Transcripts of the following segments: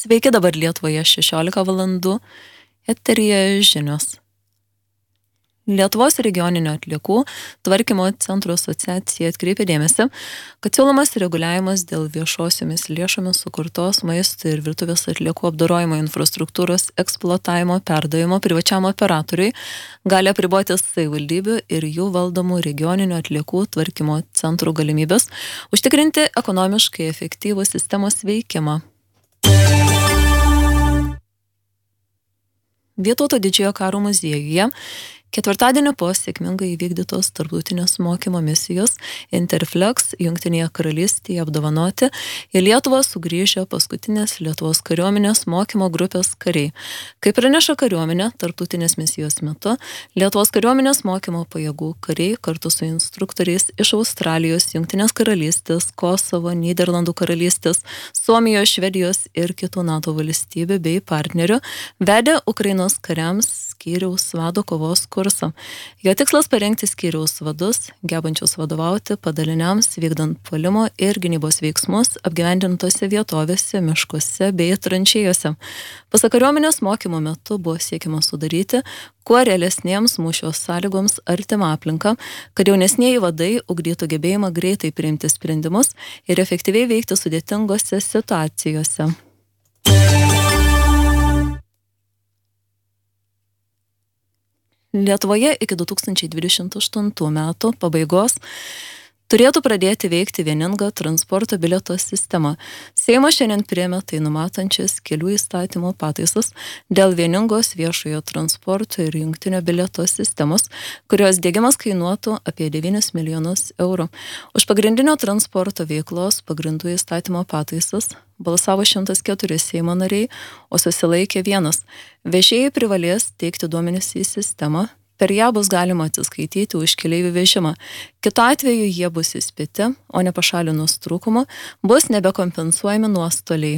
Sveiki, dabar Lietuvoje 16 valandų, eteryje žinios. Lietuvos regioninio atliekų tvarkymo centro asociacija atkreipė dėmesį, kad siūlomas reguliavimas dėl viešosiomis lėšomis sukurtos maisto ir virtuvės atliekų apdorojimo infrastruktūros eksploatavimo perdavimo privačiam operatoriui gali apriboti savivaldybių ir jų valdomų regioninio atliekų tvarkymo centrų galimybės užtikrinti ekonomiškai efektyvų sistemos veikimą. Vytauto Didžiojo karo muziejuje ketvirtadienį po sėkmingai įvykdytos tarptautinės mokymo misijos Interflex Jungtinėje karalystėje apdovanoti į Lietuvą sugrįžę paskutinės Lietuvos kariuomenės mokymo grupės kariai. Kaip praneša kariuomenė, tarptautinės misijos metu Lietuvos kariuomenės mokymo pajėgų kariai kartu su instruktoriais iš Australijos, Jungtinės karalystės, Kosovo, Nyderlandų karalystės, Suomijos, Švedijos ir kitų NATO valstybių bei partnerių vedė Ukrainos kariams skyriaus vado kovos kursą. Jo tikslas parengti skyriaus vadus, gebančius vadovauti padaliniams, vykdant puolimo ir gynybos veiksmus apgyvendintose vietovėse, miškuose bei tranšėjose. Pasak kariuomenės mokymo metu buvo siekiama sudaryti kuo realesnėms mūšio sąlygoms artimą aplinką, kad jaunesnieji vadai ugdytų gebėjimą greitai priimti sprendimus ir efektyviai veikti sudėtingose situacijose. Lietuvoje iki 2028 metų pabaigos turėtų pradėti veikti vieninga transporto bilieto sistema. Seimas šiandien priėmė tai numatančias kelių įstatymų pataisas dėl vieningos viešojo transporto ir jungtinio bilieto sistemos, kurios diegimas kainuotų apie 9 milijonus eurų. Už pagrindinio transporto veiklos pagrindų įstatymo pataisas balsavo 104 Seimo nariai, o susilaikė 1. Vežėjai privalės teikti duomenis į sistemą. Per ją bus galima atsiskaityti už keleivių vežimą. Kitu atveju jie bus įspėti, o nepašalinus trūkumo bus nebekompensuojami nuostoliai.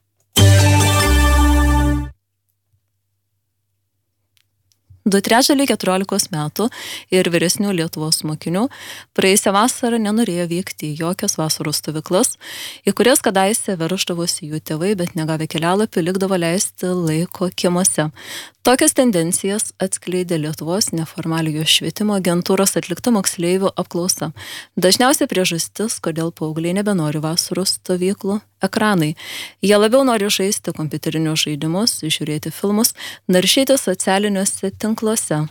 Du trečdaliai 14 metų ir vyresnių Lietuvos mokinių praėjusią vasarą nenorėjo vykti į jokias vasaros stovyklas, į kurias kadaise verždavosi jų tėvai, bet negavę kelialapių likdavo leisti laiko kiemuose. Tokias tendencijas atskleidė Lietuvos neformaliojo švietimo agentūros atlikta moksleivių apklausa. Dažniausia priežastis, kodėl paaugliai nebenori vasaros stovyklų – ekranai. Jie labiau nori žaisti kompiuterinius žaidimus, žiūrėti filmus, naršyti socialiniuose tinkluose.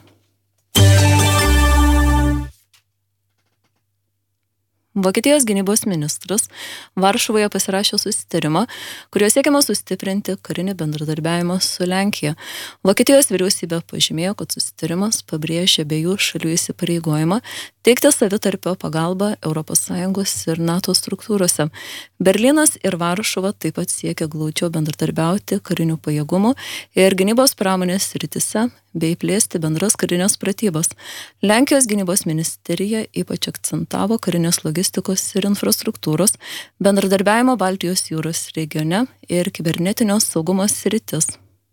Vokietijos gynybos ministras Varšuvoje pasirašė susitarimą, kuriuo siekiama sustiprinti karinį bendradarbiavimą su Lenkija. Vokietijos vyriausybė pažymėjo, kad susitarimas pabrėžia abiejų šalių įsipareigojimą teikti savitarpio pagalbą ES ir NATO struktūrose. Berlynas ir Varšuva taip pat siekia glaudžiau bendradarbiauti karinių pajėgumų ir gynybos pramonės srityse bei plėsti bendras karinės pratybas. Lenkijos gynybos ministerija ypač akcentavo karinės logistikos ir infrastruktūros, bendradarbiavimo Baltijos jūros regione ir kibernetinio saugumo sritis.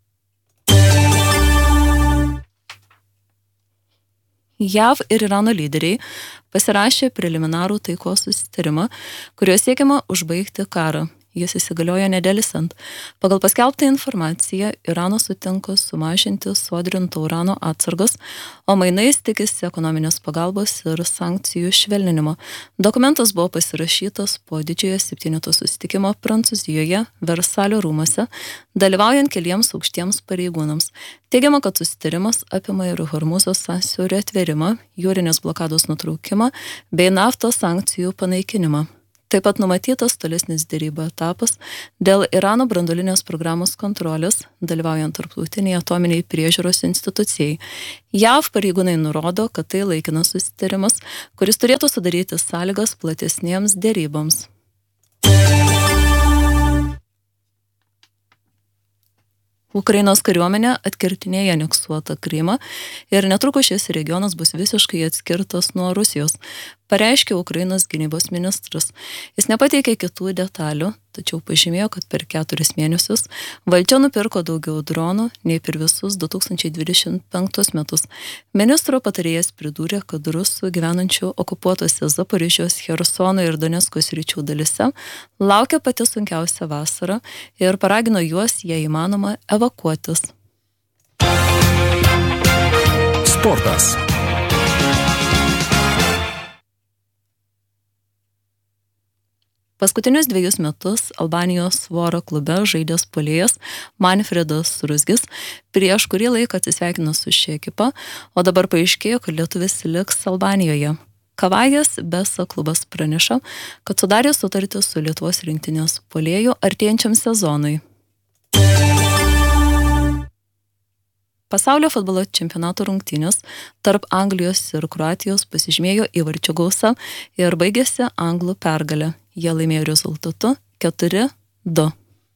JAV ir Irano lyderiai pasirašė preliminarų taikos susitarimą, kuriuo siekiama užbaigti karą. Jis įsigaliojo nedelsiant. Pagal paskelbtą informaciją, Iranas sutinka sumažinti sodrinto urano atsargas, o mainais tikisi ekonominės pagalbos ir sankcijų švelninimo. Dokumentas buvo pasirašytas po didžiojo septyneto susitikimo Prancūzijoje, Versalio rūmuose, dalyvaujant keliems aukštiems pareigūnams. Teigiama, kad susitarimas apima ir Hormuzo sąsiaurio atvėrimą, jūrinės blokados nutraukimą bei naftos sankcijų panaikinimą. Taip pat numatytas tolesnis derybų etapas dėl Irano branduolinės programos kontrolės, dalyvaujant tarptautiniai atominiai priežiūros institucijai. JAV pareigūnai nurodo, kad tai laikinas susitarimas, kuris turėtų sudaryti sąlygas platesniems deryboms. Ukrainos kariuomenė atkirtinėja aneksuotą Krymą ir netrukus šis regionas bus visiškai atskirtas nuo Rusijos. pareiškė Ukrainos gynybos ministras. Jis nepateikė kitų detalių, tačiau pažymėjo, kad per 4 mėnesius valdžia nupirko daugiau dronų nei per visus 2025 metus. Ministro patarėjas pridūrė, kad rusų gyvenančių okupuotose Zaporižijos, Chersono ir Donecko sričių dalyse laukia pati sunkiausia vasara ir paragino juos, jei įmanoma, evakuotis. Sportas. Paskutinius 2 metus Albanijos Svoro klube žaidęs puolėjas Manfredas Ruzgis prieš kurį laiką atsisveikino su šia ekipa, o dabar paaiškėjo, kad lietuvis liks Albanijoje. Kavajas Besa klubas praneša, kad sudarė sutartį su Lietuvos rinktinės puolėju artėjančiam sezonui. Pasaulio futbolo čempionato rungtynės tarp Anglijos ir Kroatijos pasižymėjo įvarčių gausa ir baigėsi anglų pergalė. Jie laimėjo rezultatu 4-2.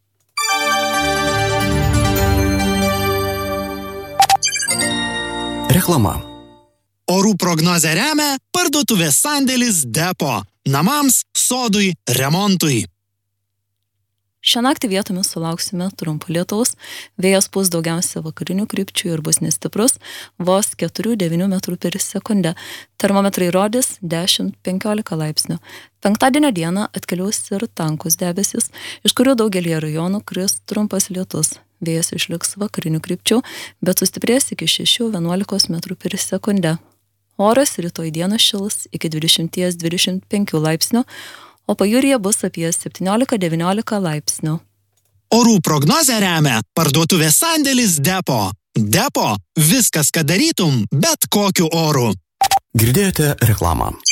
Reklama. Orų prognozę remia parduotuvės sandėlis Depo. Namams, sodui, remontui. Šią naktį vietomis sulauksime trumpo lietaus, vėjas pūs daugiausia vakarinių krypčių ir bus nestiprus, vos 4-9 metrų per sekundę. Termometrai rodys 10-15 laipsnių. Penktadienio dieną atkeliaus ir tankus debesis, iš kurių daugelį rajonų kris trumpas lietus. Vėjas išliks vakarinių krypčių, bet sustiprės iki 6-11 metrų per sekundę. Oras rytoj dieną šils iki 20-25 laipsnių, o pajūryje bus apie 17-19 laipsnių. Orų prognozę remia parduotuvės sandėlis Depo. Depo – viskas, ką darytum, bet kokiu oru. Girdėjote reklamą.